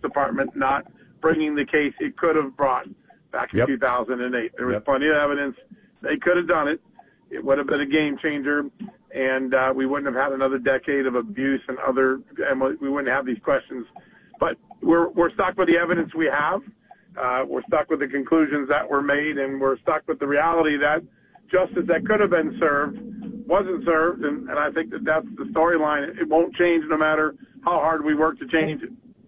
Department not bringing the case it could have brought back in 2008. There was plenty of evidence. They could have done it. It would have been a game changer, and we wouldn't have had another decade of abuse and we wouldn't have these questions. But we're stuck with the evidence we have. We're stuck with the conclusions that were made, and we're stuck with the reality that justice that could have been served wasn't served, and I think that's the storyline. It won't change no matter how hard we work to change it.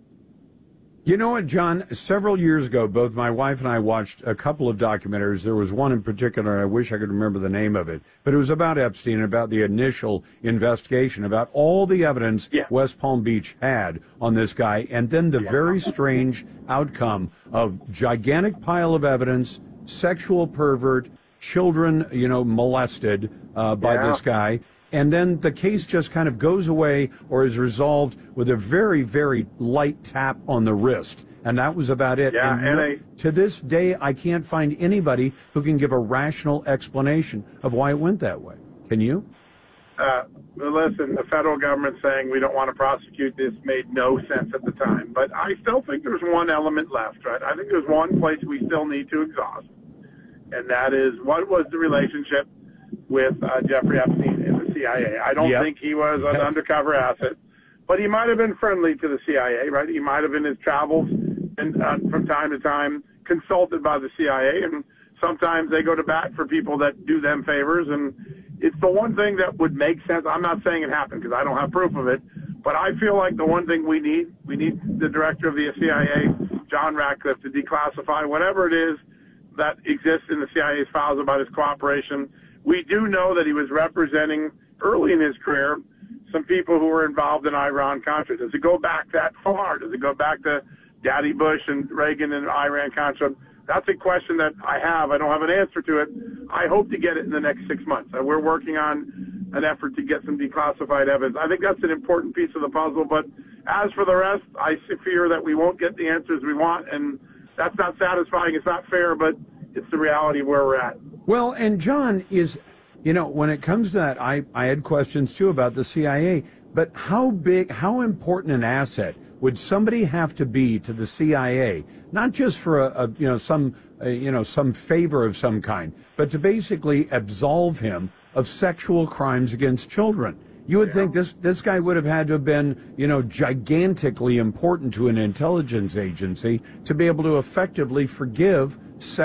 You know what, John? Several years ago, both my wife and I watched a couple of documentaries. There was one in particular, I wish I could remember the name of it, but it was about Epstein, about the initial investigation, about all the evidence West Palm Beach had on this guy, and then the very strange outcome of gigantic pile of evidence, sexual pervert, children, molested by this guy. And then the case just kind of goes away or is resolved with a very, very light tap on the wrist. And that was about it. Yeah, to this day, I can't find anybody who can give a rational explanation of why it went that way. Can you? Listen, the federal government saying we don't want to prosecute this made no sense at the time. But I still think there's one element left, right? I think there's one place we still need to exhaust. And that is, what was the relationship with Jeffrey Epstein in the CIA? I don't think he was an undercover asset, but he might have been friendly to the CIA, right? He might have in his travels and from time to time consulted by the CIA, and sometimes they go to bat for people that do them favors, and it's the one thing that would make sense. I'm not saying it happened because I don't have proof of it, but I feel like the one thing we need the director of the CIA, John Ratcliffe, to declassify whatever it is that exists in the CIA's files about his cooperation. We do know that he was representing early in his career some people who were involved in Iran-Contra. Does it go back that far? Does it go back to Daddy Bush and Reagan and Iran-Contra? That's a question that I have. I don't have an answer to it. I hope to get it in the next 6 months. We're working on an effort to get some declassified evidence. I think that's an important piece of the puzzle. But as for the rest, I fear that we won't get the answers we want, and that's not satisfying. It's not fair, but it's the reality of where we're at. Well, and John, when it comes to that, I had questions too about the CIA, but how important an asset would somebody have to be to the CIA, not just for some favor of some kind, but to basically absolve him of sexual crimes against children? You would think this guy would have had to have been, gigantically important to an intelligence agency to be able to effectively forgive,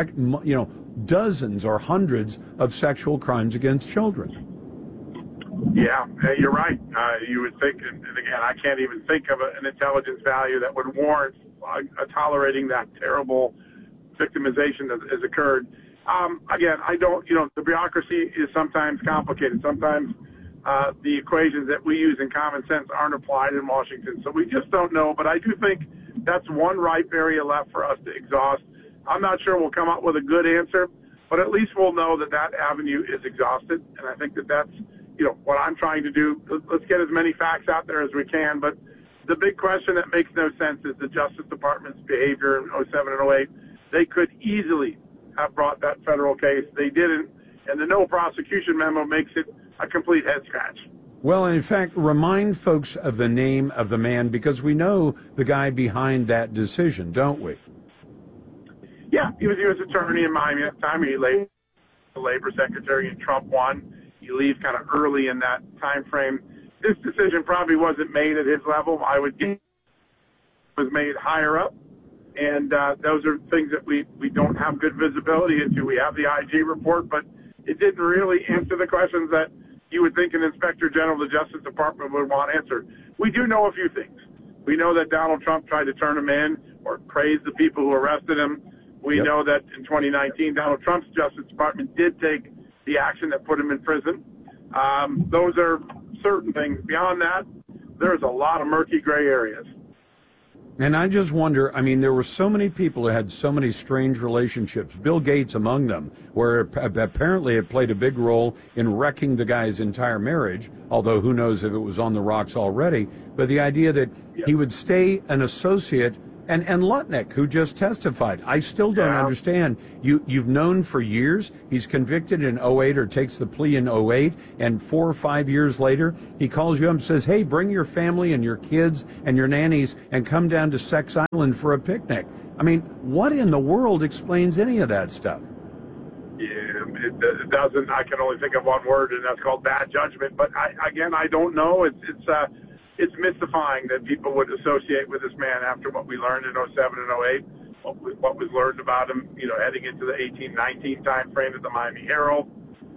dozens or hundreds of sexual crimes against children. Yeah, you're right. You would think, and again, I can't even think of an intelligence value that would warrant tolerating that terrible victimization that has occurred. Again, I don't, the bureaucracy is sometimes complicated. Sometimes the equations that we use in common sense aren't applied in Washington. So we just don't know. But I do think that's one ripe area left for us to exhaust. I'm not sure we'll come up with a good answer, but at least we'll know that that avenue is exhausted. And I think that's, what I'm trying to do. Let's get as many facts out there as we can. But the big question that makes no sense is the Justice Department's behavior in 07 and 08. They could easily have brought that federal case. They didn't. And the no prosecution memo makes it a complete head scratch. Well, in fact, remind folks of the name of the man, because we know the guy behind that decision, don't we? Yeah, he was a U.S. attorney in Miami at the time. He laid the labor secretary, and Trump won. He leaves kind of early in that time frame. This decision probably wasn't made at his level. I would guess it was made higher up. And those are things that we don't have good visibility into. We have the IG report, but it didn't really answer the questions that you would think an Inspector General of the Justice Department would want answered. We do know a few things. We know that Donald Trump tried to turn him in or praise the people who arrested him. We know that in 2019, Donald Trump's Justice Department did take the action that put him in prison. Those are certain things. Beyond that, there's a lot of murky gray areas. And I just wonder, there were so many people who had so many strange relationships, Bill Gates among them, where apparently it played a big role in wrecking the guy's entire marriage, although who knows if it was on the rocks already. But the idea that he would stay an associate And Lutnick, who just testified, I still don't understand. You've known for years. He's convicted in 08 or takes the plea in 08, and 4 or 5 years later, he calls you up and says, hey, bring your family and your kids and your nannies and come down to Sex Island for a picnic. I mean, what in the world explains any of that stuff? Yeah, it doesn't. I can only think of one word, and that's called bad judgment. But I don't know. It's mystifying that people would associate with this man after what we learned in 07 and 08, what was learned about him, heading into the 18-19 time frame at the Miami Herald.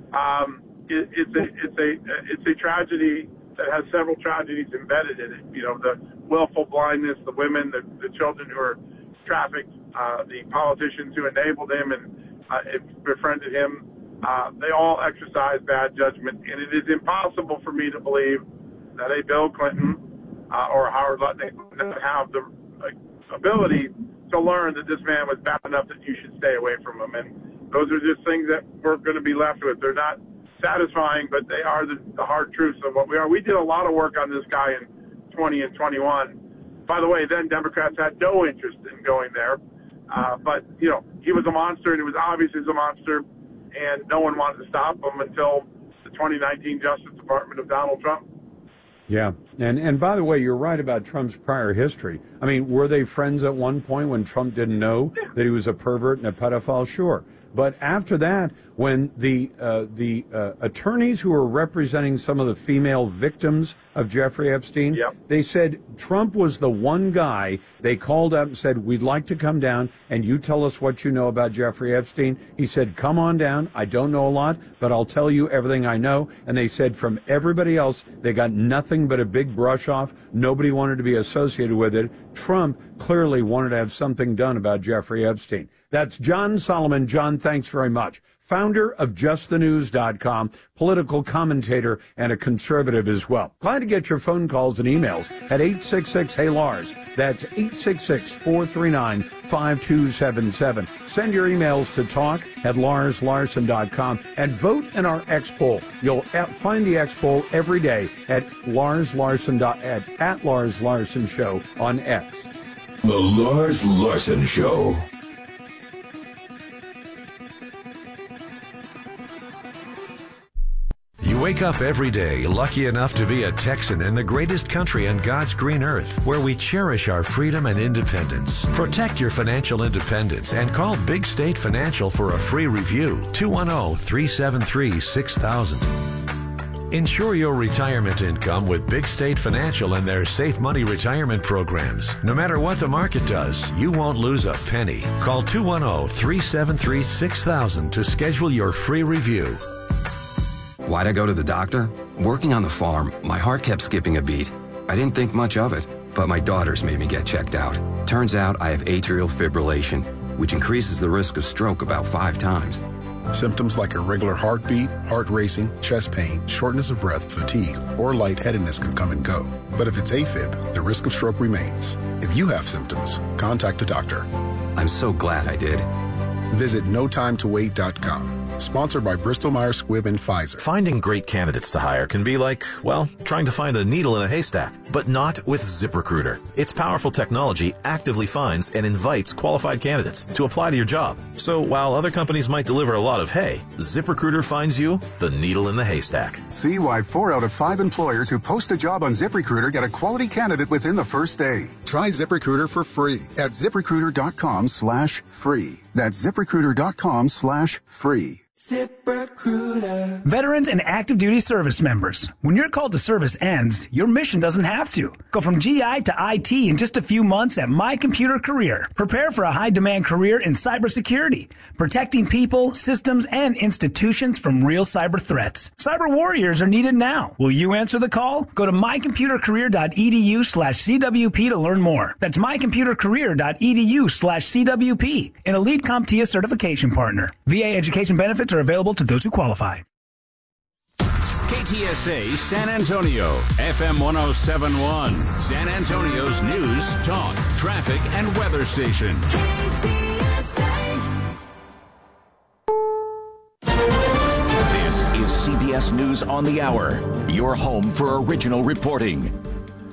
It's a tragedy that has several tragedies embedded in it. The willful blindness, the women, the children who are trafficked, the politicians who enabled him and befriended him. They all exercise bad judgment, and it is impossible for me to believe that a Bill Clinton or a Howard Lutnick would have the ability to learn that this man was bad enough that you should stay away from him. And those are just things that we're going to be left with. They're not satisfying, but they are the hard truths of what we are. We did a lot of work on this guy in 20 and 21. By the way, then Democrats had no interest in going there. But, he was a monster, and it was obvious he was a monster, and no one wanted to stop him until the 2019 Justice Department of Donald Trump. Yeah. And by the way, you're right about Trump's prior history. I mean, were they friends at one point when Trump didn't know that he was a pervert and a pedophile? Sure. But after that, when the attorneys who were representing some of the female victims of Jeffrey Epstein, they said Trump was the one guy they called up and said, we'd like to come down and you tell us what you know about Jeffrey Epstein. He said, come on down. I don't know a lot, but I'll tell you everything I know. And they said from everybody else, they got nothing but a big brush off. Nobody wanted to be associated with it. Trump clearly wanted to have something done about Jeffrey Epstein. That's John Solomon. John, thanks very much. Founder of JustTheNews.com, political commentator, and a conservative as well. Glad to get your phone calls and emails at 866-HEY-LARS. That's 866-439-5277. Send your emails to talk@LarsLarson.com and vote in our X poll. You'll find the X poll every day at Lars Larson at Lars Larson Show on X. The Lars Larson Show. You wake up every day lucky enough to be a Texan in the greatest country on God's green earth, where we cherish our freedom and independence. Protect your financial independence and call Big State Financial for a free review. 210-373-6000. Ensure your retirement income with Big State Financial and their Safe Money retirement programs. No matter what the market does, you won't lose a penny. Call 210-373-6000 to schedule your free review. Why'd I go to the doctor? Working on the farm, my heart kept skipping a beat. I didn't think much of it, but my daughters made me get checked out. Turns out I have atrial fibrillation, which increases the risk of stroke about 5 times. Symptoms like irregular heartbeat, heart racing, chest pain, shortness of breath, fatigue, or lightheadedness can come and go. But if it's AFib, the risk of stroke remains. If you have symptoms, contact a doctor. I'm so glad I did. Visit NoTimeToWait.com. Sponsored by Bristol-Myers Squibb and Pfizer. Finding great candidates to hire can be like, well, trying to find a needle in a haystack, but not with ZipRecruiter. Its powerful technology actively finds and invites qualified candidates to apply to your job. So while other companies might deliver a lot of hay, ZipRecruiter finds you the needle in the haystack. See why 4 out of 5 employers who post a job on ZipRecruiter get a quality candidate within the first day. Try ZipRecruiter for free at ZipRecruiter.com/free. That's ZipRecruiter.com/free. ZipRecruiter. Veterans and active duty service members. When your call to service ends, your mission doesn't have to. Go from GI to IT in just a few months at My Computer Career. Prepare for a high-demand career in cybersecurity, protecting people, systems, and institutions from real cyber threats. Cyber warriors are needed now. Will you answer the call? Go to mycomputercareer.edu/CWP to learn more. That's mycomputercareer.edu/CWP, an elite CompTIA certification partner. VA education benefits are available to those who qualify. KTSA San Antonio, FM 107.1, San Antonio's news, talk, traffic, and weather station. KTSA. This is CBS News on the Hour, your home for original reporting.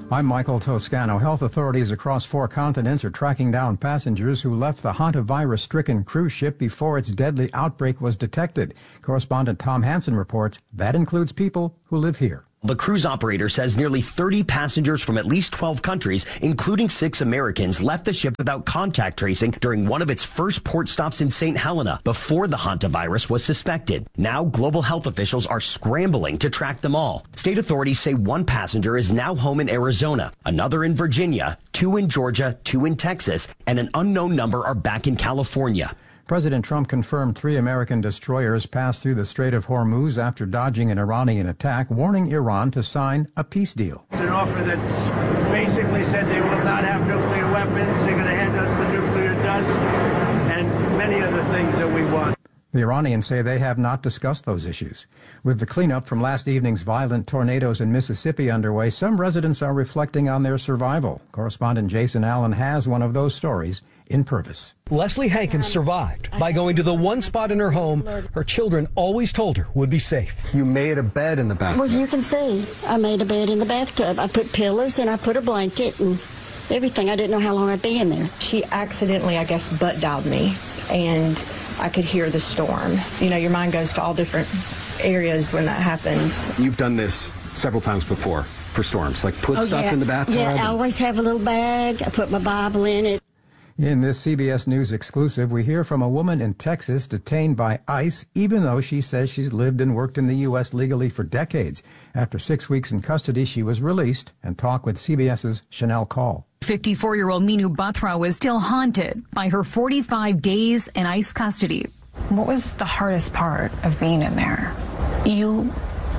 I'm Michael Toscano. Health authorities across 4 continents are tracking down passengers who left the hantavirus-stricken cruise ship before its deadly outbreak was detected. Correspondent Tom Hansen reports that includes people who live here. The cruise operator says nearly 30 passengers from at least 12 countries, including 6 Americans, left the ship without contact tracing during one of its first port stops in St. Helena before the hantavirus was suspected. Now, global health officials are scrambling to track them all. State authorities say 1 passenger is now home in Arizona, another in Virginia, 2 in Georgia, 2 in Texas, and an unknown number are back in California. President Trump confirmed 3 American destroyers passed through the Strait of Hormuz after dodging an Iranian attack, warning Iran to sign a peace deal. It's an offer that basically said they will not have nuclear weapons, they're going to hand us the nuclear dust, and many other things that we want. The Iranians say they have not discussed those issues. With the cleanup from last evening's violent tornadoes in Mississippi underway, some residents are reflecting on their survival. Correspondent Jason Allen has one of those stories in Purvis. Leslie Hankins survived by going to the one spot in her home her children always told her would be safe. You made a bed in the bathtub. Well, you can see, I made a bed in the bathtub. I put pillows and I put a blanket and everything. I didn't know how long I'd be in there. She accidentally, I guess, butt dialed me, and I could hear the storm. You know, your mind goes to all different areas when that happens. You've done this several times before for storms, like put stuff in the bathtub? Yeah, I always have a little bag. I put my Bible in it. In this CBS News exclusive, we hear from a woman in Texas detained by ICE, even though she says she's lived and worked in the U.S. legally for decades. After 6 weeks in custody, she was released and talked with CBS's Chanel Call. 54-year-old Minu Batra was still haunted by her 45 days in ICE custody. What was the hardest part of being in there? You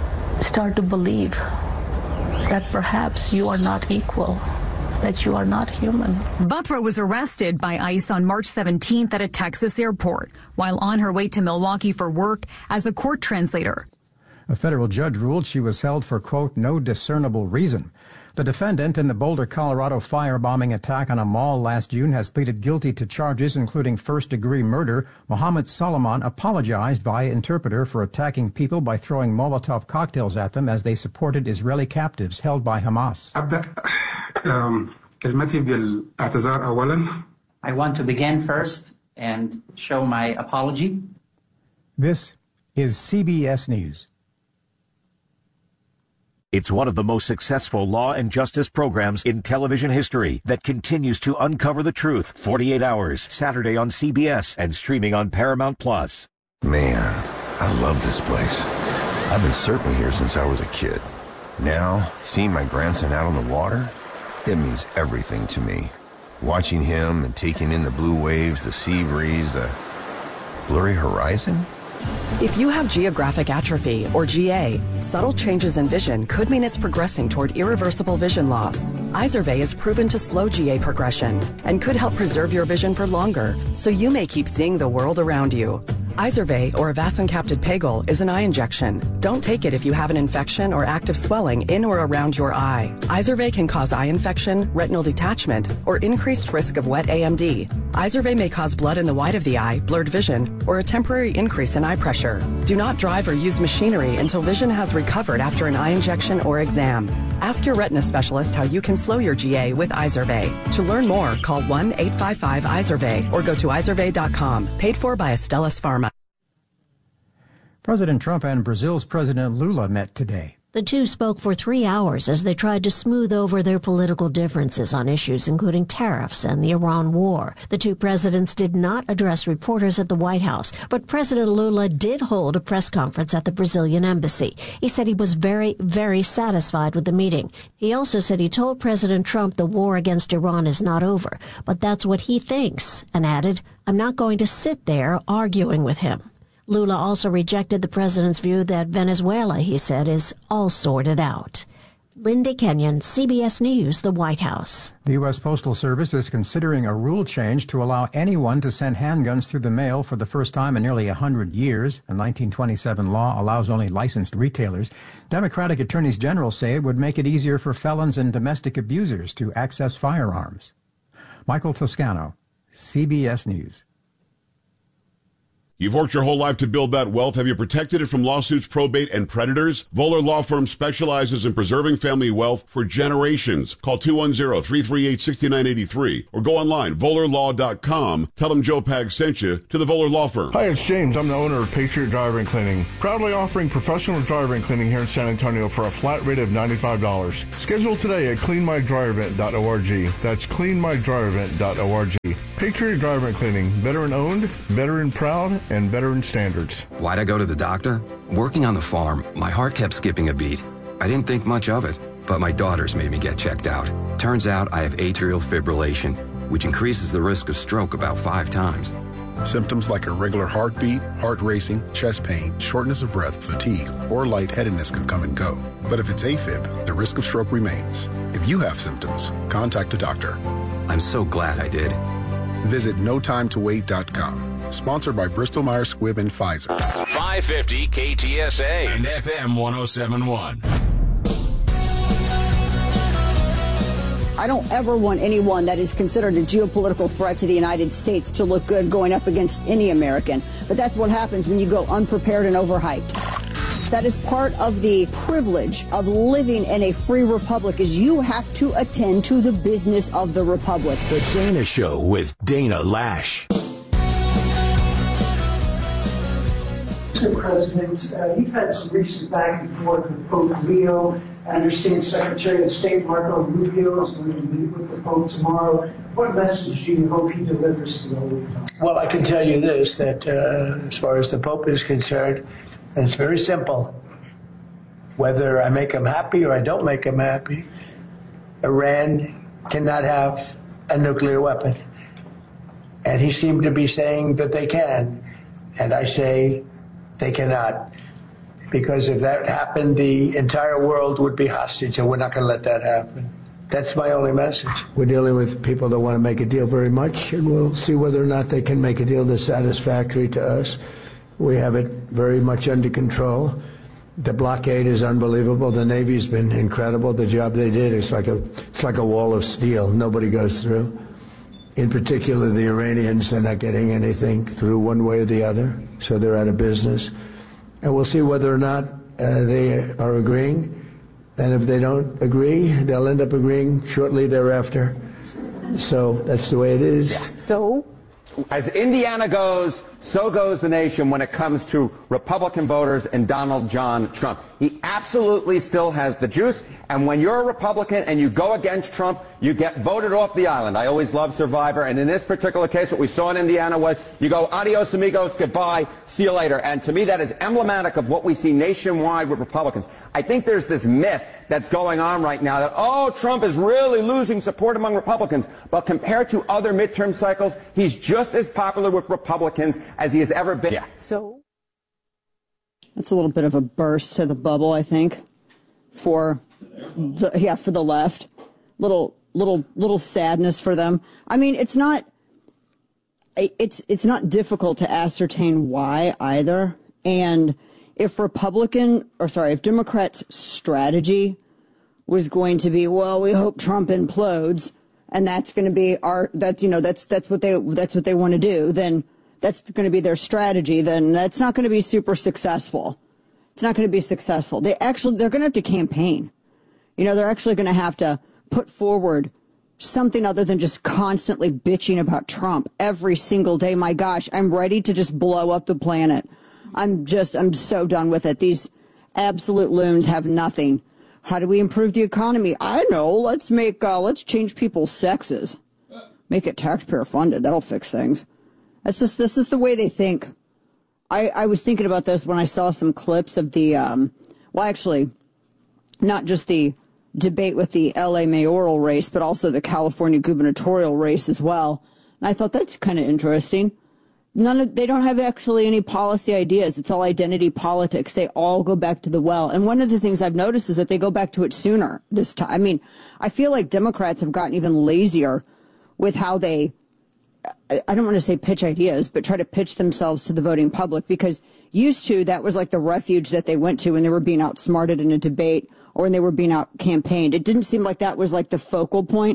start to believe that perhaps you are not equal, that you are not human. Batra was arrested by ICE on March 17th at a Texas airport while on her way to Milwaukee for work as a court translator. A federal judge ruled she was held for, quote, no discernible reason. The defendant in the Boulder, Colorado firebombing attack on a mall last June has pleaded guilty to charges including first-degree murder. Mohammed Solomon apologized via interpreter for attacking people by throwing Molotov cocktails at them as they supported Israeli captives held by Hamas. I want to begin first and show my apology. This is CBS News. It's one of the most successful law and justice programs in television history that continues to uncover the truth. 48 Hours, Saturday on CBS and streaming on Paramount Plus. Man, I love this place. I've been surfing here since I was a kid. Now, seeing my grandson out on the water, it means everything to me. Watching him and taking in the blue waves, the sea breeze, the blurry horizon. If you have geographic atrophy, or GA, subtle changes in vision could mean it's progressing toward irreversible vision loss. Izervay is proven to slow GA progression and could help preserve your vision for longer, so you may keep seeing the world around you. Izervay, or avacincaptad pegol, is an eye injection. Don't take it if you have an infection or active swelling in or around your eye. Izervay can cause eye infection, retinal detachment, or increased risk of wet AMD. Izervay may cause blood in the white of the eye, blurred vision, or a temporary increase in eye pressure. Do not drive or use machinery until vision has recovered after an eye injection or exam. Ask your retina specialist how you can slow your GA with Izervay. To learn more, call 1-855-IZERVAY or go to izervay.com. Paid for by Astellas Pharma. President Trump and Brazil's President Lula met today. The two spoke for 3 hours as they tried to smooth over their political differences on issues including tariffs and the Iran war. The two presidents did not address reporters at the White House, but President Lula did hold a press conference at the Brazilian embassy. He said he was very, very satisfied with the meeting. He also said he told President Trump the war against Iran is not over, but that's what he thinks, and added, "I'm not going to sit there arguing with him." Lula also rejected the president's view that Venezuela, he said, is all sorted out. Linda Kenyon, CBS News, the White House. The U.S. Postal Service is considering a rule change to allow anyone to send handguns through the mail for the first time in nearly 100 years. A 1927 law allows only licensed retailers. Democratic attorneys general say it would make it easier for felons and domestic abusers to access firearms. Michael Toscano, CBS News. You've worked your whole life to build that wealth. Have you protected it from lawsuits, probate, and predators? Voller Law Firm specializes in preserving family wealth for generations. Call 210-338-6983 or go online, vollerlaw.com. Tell them Joe Pag sent you to the Voller Law Firm. Hi, it's James. I'm the owner of Patriot Driving Cleaning. Proudly offering professional driving cleaning here in San Antonio for a flat rate of $95. Schedule today at cleanmydryevent.org. That's cleanmydryevent.org. Patriot Driving Cleaning. Veteran owned, veteran proud, and veteran standards. Why'd I go to the doctor? Working on the farm, my heart kept skipping a beat. I didn't think much of it, but my daughters made me get checked out. Turns out I have atrial fibrillation, which increases the risk of stroke about 5 times. Symptoms like irregular heartbeat, heart racing, chest pain, shortness of breath, fatigue, or lightheadedness can come and go. But if it's AFib, the risk of stroke remains. If you have symptoms, contact a doctor. I'm so glad I did. Visit notimetowait.com. Sponsored by Bristol Myers Squibb and Pfizer. 550 KTSA and FM 1071. I don't ever want anyone that is considered a geopolitical threat to the United States to look good going up against any American. But that's what happens when you go unprepared and overhyped. That is part of the privilege of living in a free republic, is you have to attend to the business of the republic. The Dana Show with Dana Lash. Mr. President, you've had some recent back and forth with Pope Leo. I understand Secretary of State Marco Rubio is going to meet with the Pope tomorrow. What message do you hope he delivers to the Holy Father? Well, I can tell you this, that as far as the Pope is concerned, and it's very simple. Whether I make him happy or I don't make him happy, Iran cannot have a nuclear weapon. And he seemed to be saying that they can. And I say they cannot. Because if that happened, the entire world would be hostage, and we're not going to let that happen. That's my only message. We're dealing with people that want to make a deal very much, and we'll see whether or not they can make a deal that's satisfactory to us. We have it very much under control. The blockade is unbelievable. The Navy's been incredible. The job they did is like a wall of steel. Nobody goes through. In particular, the Iranians, they're not getting anything through one way or the other, so they're out of business. And we'll see whether or not they are agreeing. And if they don't agree, they'll end up agreeing shortly thereafter. So that's the way it is. Yeah. So? As Indiana goes, so goes the nation when it comes to Republican voters and Donald John Trump. He absolutely still has the juice, and when you're a Republican and you go against Trump, you get voted off the island. I always love Survivor, and in this particular case, what we saw in Indiana was you go, adios amigos, goodbye, see you later. And to me, that is emblematic of what we see nationwide with Republicans. I think there's this myth that's going on right now that, oh, Trump is really losing support among Republicans. But compared to other midterm cycles, he's just as popular with Republicans as he has ever been. Yeah. So that's a little bit of a burst to the bubble, I think, for the left. Little sadness for them. I mean, it's not difficult to ascertain why either. And if Democrats' strategy was going to be, well, we hope Trump implodes, and that's going to be that's what they want to do, then that's going to be their strategy, then that's not going to be super successful. It's not going to be successful. They're going to have to campaign. They're actually going to have to put forward something other than just constantly bitching about Trump every single day. My gosh, I'm ready to just blow up the planet. I'm so done with it. These absolute loons have nothing. How do we improve the economy? I know. Let's change people's sexes. Make it taxpayer funded. That'll fix things. This is the way they think. I was thinking about this when I saw some clips of the, not just the debate with the LA mayoral race, but also the California gubernatorial race as well. And I thought that's kind of interesting. They don't have actually any policy ideas. It's all identity politics. They all go back to the well. And one of the things I've noticed is that they go back to it sooner this time. I mean, I feel like Democrats have gotten even lazier with how they, I don't want to say pitch ideas, but try to pitch themselves to the voting public, because used to, that was like the refuge that they went to when they were being outsmarted in a debate or when they were being out campaigned. It didn't seem like that was like the focal point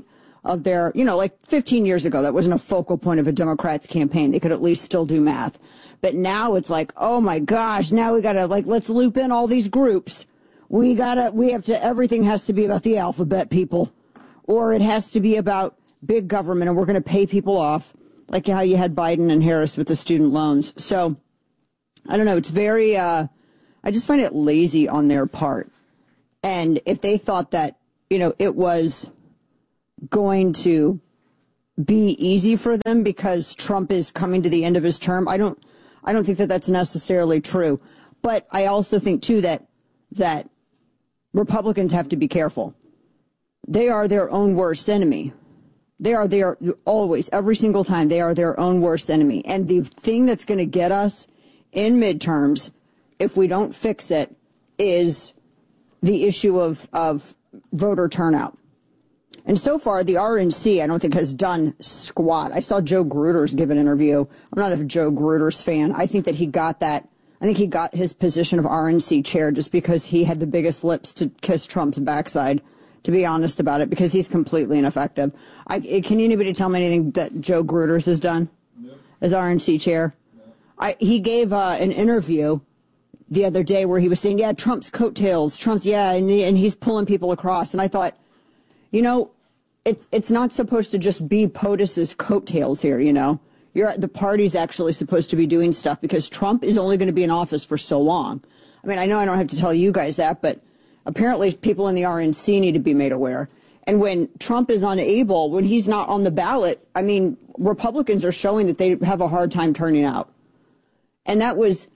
of their, like 15 years ago, that wasn't a focal point of a Democrats campaign. They could at least still do math. But now it's like, oh my gosh, now we got to let's loop in all these groups. Everything has to be about the alphabet people, or it has to be about big government, and we're going to pay people off, like how you had Biden and Harris with the student loans. So I don't know. It's very, I just find it lazy on their part. And if they thought that, it was going to be easy for them because Trump is coming to the end of his term, I don't think that that's necessarily true. But I also think, too, that Republicans have to be careful. They are their own worst enemy. They are always, every single time, they are their own worst enemy. And the thing that's going to get us in midterms, if we don't fix it, is the issue of voter turnout. And so far, the RNC, I don't think, has done squat. I saw Joe Gruters give an interview. I'm not a Joe Gruters fan. I think that he got that. I think he got his position of RNC chair just because he had the biggest lips to kiss Trump's backside, to be honest about it, because he's completely ineffective. Can anybody tell me anything that Joe Gruters has done as RNC chair? He gave an interview the other day where he was saying, Trump's coattails, and he's pulling people across. And I thought, it's not supposed to just be POTUS's coattails here, the party's actually supposed to be doing stuff because Trump is only going to be in office for so long. I mean, I know I don't have to tell you guys that, but apparently people in the RNC need to be made aware. And when Trump is unable, when he's not on the ballot, I mean, Republicans are showing that they have a hard time turning out. And that was,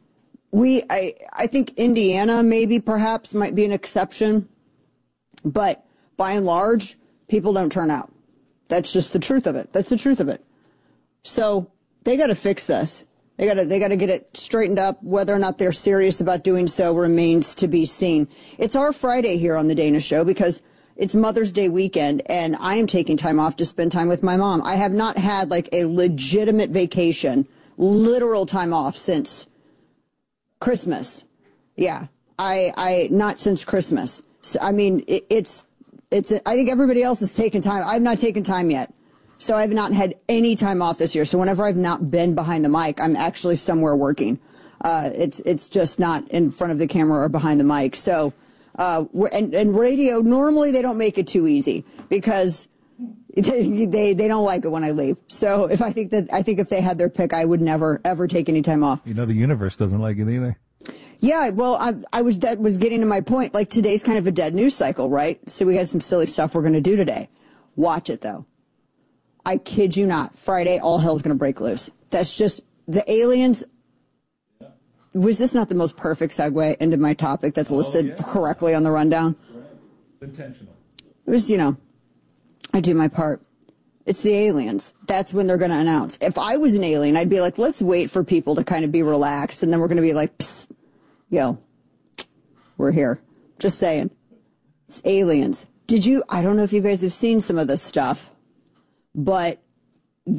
I think Indiana maybe perhaps might be an exception, but by and large, people don't turn out. That's just the truth of it. That's the truth of it. So they got to fix this. They got to get it straightened up. Whether or not they're serious about doing so remains to be seen. It's our Friday here on the Dana Show because it's Mother's Day weekend, and I am taking time off to spend time with my mom. I have not had like a legitimate vacation, literal time off since Christmas. Yeah, I not since Christmas. So, I mean, it's. I think everybody else is taking time. I've not taken time yet. So I've not had any time off this year. So whenever I've not been behind the mic, I'm actually somewhere working. It's just not in front of the camera or behind the mic. So, and radio, normally they don't make it too easy because they don't like it when I leave. So I think if they had their pick, I would never, ever take any time off. The universe doesn't like it either. Yeah, well, that was getting to my point. Like today's kind of a dead news cycle, right? So we had some silly stuff we're going to do today. Watch it though. I kid you not. Friday, all hell's going to break loose. That's just the aliens. Was this not the most perfect segue into my topic that's listed correctly on the rundown? Right. Intentional. It was, I do my part. It's the aliens. That's when they're going to announce. If I was an alien, I'd be like, let's wait for people to kind of be relaxed. And then we're going to be like, psst, we're here. Just saying. It's aliens. I don't know if you guys have seen some of this stuff. But we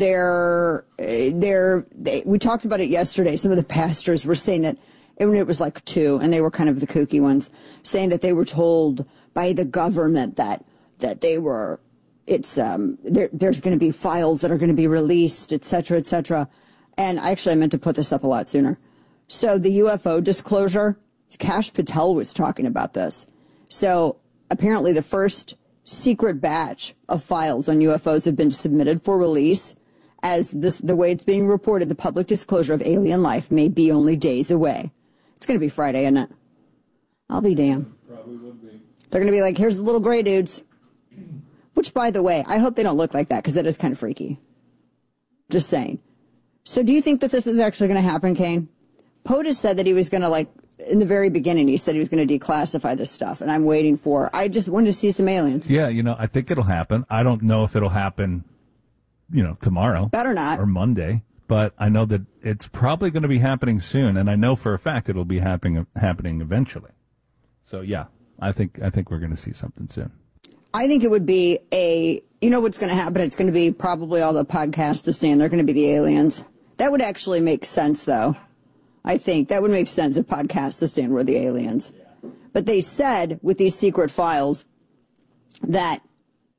talked about it yesterday. Some of the pastors were saying that, and it was like two, and they were kind of the kooky ones, saying that they were told by the government that they were, there's going to be files that are going to be released, et cetera, et cetera. And I meant to put this up a lot sooner. So the UFO disclosure, Kash Patel was talking about this. So apparently the first secret batch of files on UFOs have been submitted for release. As the way it's being reported, the public disclosure of alien life may be only days away. It's going to be Friday, isn't it? I'll be damned. Probably would be. They're going to be like, here's the little gray dudes. Which, by the way, I hope they don't look like that because that is kind of freaky. Just saying. So do you think that this is actually going to happen, Kane? POTUS said that he was going to, in the very beginning, he said he was going to declassify this stuff, and I'm waiting I just wanted to see some aliens. Yeah, I think it'll happen. I don't know if it'll happen, tomorrow. Better not. Or Monday. But I know that it's probably going to be happening soon, and I know for a fact it'll be happening eventually. So, yeah, I think we're going to see something soon. I think it would be what's going to happen? It's going to be probably all the podcasts to stand. They're going to be the aliens. That would actually make sense, though. I think that would make sense if Podcastistan were the aliens. But they said with these secret files that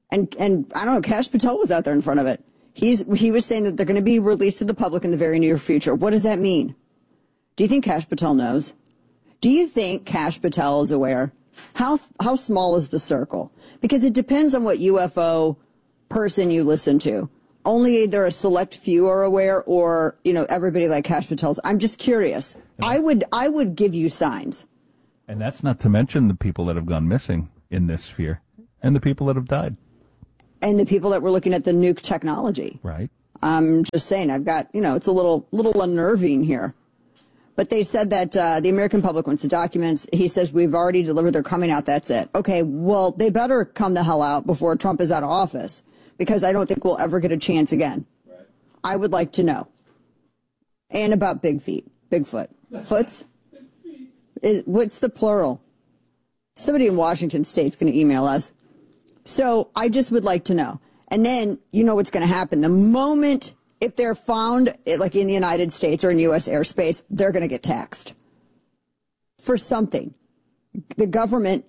And I don't know, Kash Patel was out there in front of it. He was saying that they're going to be released to the public in the very near future. What does that mean? Do you think Kash Patel knows? Do you think Kash Patel is aware? How small is the circle? Because it depends on what UFO person you listen to. Only either a select few are aware, or everybody like Kash Patel's. I'm just curious. I would give you signs. And that's not to mention the people that have gone missing in this sphere, and the people that have died, and the people that were looking at the nuke technology. Right. I'm just saying. I've got it's a little unnerving here. But they said that the American public wants the documents. He says, we've already delivered. They're coming out. That's it. Okay, well, they better come the hell out before Trump is out of office, because I don't think we'll ever get a chance again. Right. I would like to know. And about Bigfoot. Foots? What's the plural? Somebody in Washington State's going to email us. So I just would like to know. And then you know what's going to happen. The moment, if they're found, like in the United States or in U.S. airspace, they're going to get taxed for something. The government,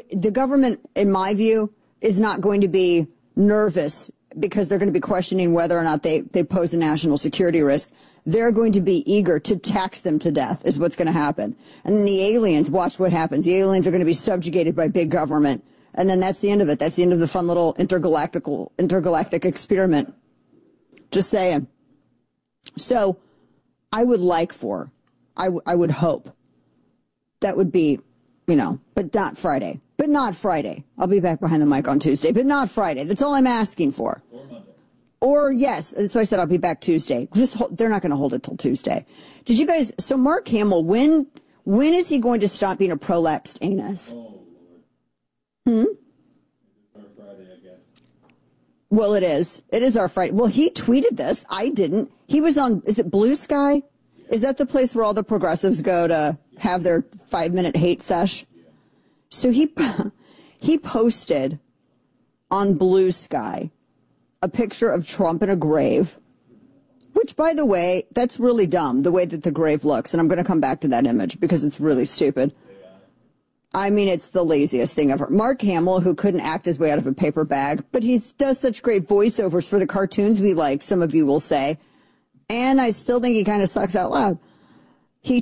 in my view, is not going to be nervous because they're going to be questioning whether or not they pose a national security risk. They're going to be eager to tax them to death is what's going to happen. And then the aliens, watch what happens. The aliens are going to be subjugated by big government. And then that's the end of it. That's the end of the fun little intergalactic experiment. Just saying. So I would I would hope that would be, but not Friday. But not Friday. I'll be back behind the mic on Tuesday, but not Friday. That's all I'm asking for. Or Monday. Or yes. So I said I'll be back Tuesday. They're not going to hold it till Tuesday. Did you guys? So Mark Hamill, when is he going to stop being a prolapsed anus? Oh, Lord. It's our Friday, I guess. Well, it is. It is our Friday. Well, he tweeted this. I didn't. He was on. Is it Blue Sky? Yeah. Is that the place where all the progressives go to have their 5-minute hate sesh? Yeah. So he posted on Blue Sky a picture of Trump in a grave, which, by the way, that's really dumb, the way that the grave looks. And I'm going to come back to that image because it's really stupid. I mean, it's the laziest thing ever. Mark Hamill, who couldn't act his way out of a paper bag, but he does such great voiceovers for the cartoons we like, some of you will say. And I still think he kind of sucks out loud. He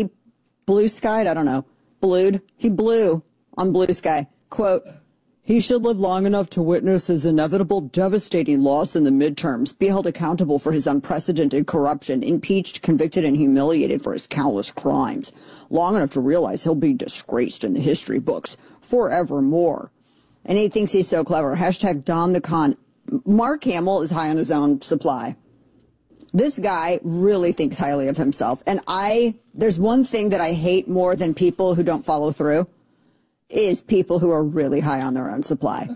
blue skied, I don't know, he blew on Blue Sky. Quote, he should live long enough to witness his inevitable devastating loss in the midterms, be held accountable for his unprecedented corruption, impeached, convicted, and humiliated for his countless crimes, long enough to realize he'll be disgraced in the history books forevermore. And he thinks he's so clever. Hashtag Don the Con. Mark Hamill is high on his own supply. This guy really thinks highly of himself. And there's one thing that I hate more than people who don't follow through, is people who are really high on their own supply.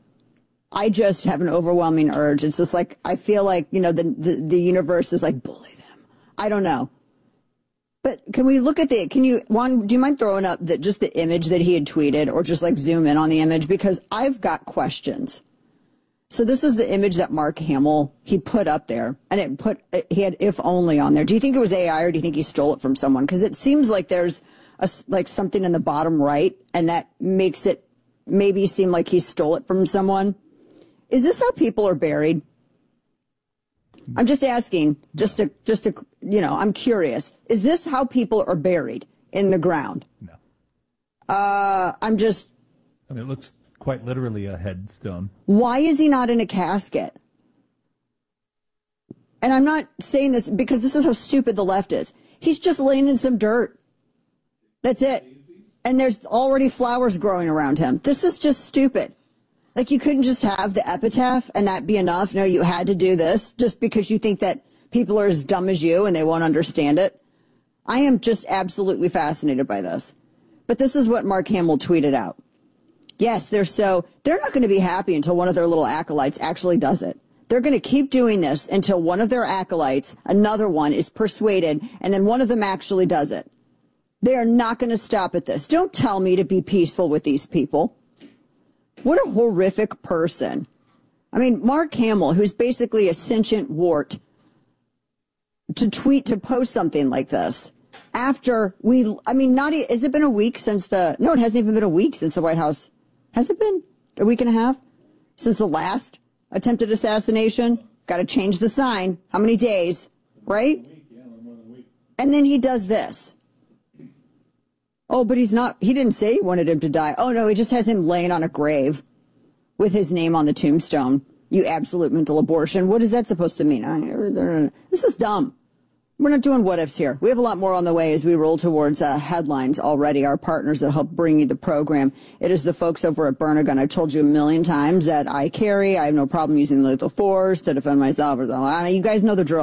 I just have an overwhelming urge. It's just like, I feel like, the universe is like, bully them. I don't know. But can we look at Juan, do you mind throwing up just the image that he had tweeted, or just like zoom in on the image? Because I've got questions. So this is the image that Mark Hamill, he put up there, and he had if only on there. Do you think it was AI, or do you think he stole it from someone? Because it seems like there's like something in the bottom right, and that makes it maybe seem like he stole it from someone. Is this how people are buried? I'm just asking, just to I'm curious. Is this how people are buried, in the ground? No. It looks quite literally a headstone. Why is he not in a casket? And I'm not saying this because this is how stupid the left is. He's just laying in some dirt. That's it. And there's already flowers growing around him. This is just stupid. Like, you couldn't just have the epitaph and that be enough. No, you had to do this just because you think that people are as dumb as you and they won't understand it. I am just absolutely fascinated by this. But this is what Mark Hamill tweeted out. Yes, they're not going to be happy until one of their little acolytes actually does it. They're going to keep doing this until one of their acolytes, another one, is persuaded, and then one of them actually does it. They are not going to stop at this. Don't tell me to be peaceful with these people. What a horrific person. I mean, Mark Hamill, who's basically a sentient wart, to post something like this after has it been a week since no, it hasn't even been a week since the White House. Has it been a week and a half? since the last attempted assassination. Got to change the sign. How many days, right? And then he does this. Oh, but he didn't say he wanted him to die. Oh, no, he just has him laying on a grave with his name on the tombstone. You absolute mental abortion. What is that supposed to mean? This is dumb. We're not doing what ifs here. We have a lot more on the way as we roll towards headlines already. Our partners that help bring you the program. It is the folks over at Burnagun. I've told you a million times that I have no problem using lethal force to defend myself. You guys know the drill.